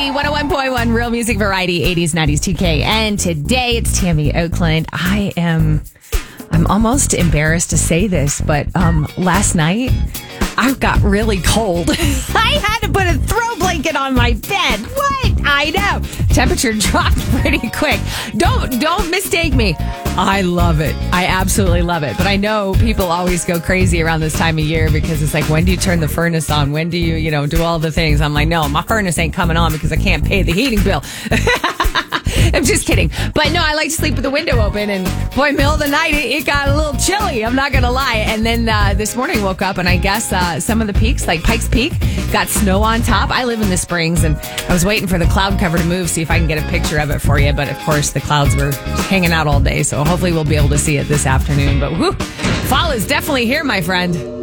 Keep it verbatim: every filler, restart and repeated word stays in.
K one oh one point one, Real Music Variety, eighties, nineties, T K. And today it's Tammy Oakland. I am, I'm almost embarrassed to say this, but um, last night I got really cold. I had to put a throw blanket on my bed. What? I know. Temperature dropped pretty quick. Don't don't mistake me. I love it. I absolutely love it. But I know people always go crazy around this time of year because it's like, when do you turn the furnace on? When do you, you know, do all the things? I'm like, no, my furnace ain't coming on because I can't pay the heating bill. I'm just kidding. But no, I like to sleep with the window open. And boy, middle of the night, it, it got a little chilly. I'm not going to lie. And then uh, this morning woke up and I guess uh, some of the peaks, like Pikes Peak, got snow on top. I live in the Springs and I was waiting for the cloud cover to move, see if I can get a picture of it for you. But of course, the clouds were hanging out all day. So hopefully we'll be able to see it this afternoon. But whew, fall is definitely here, my friend.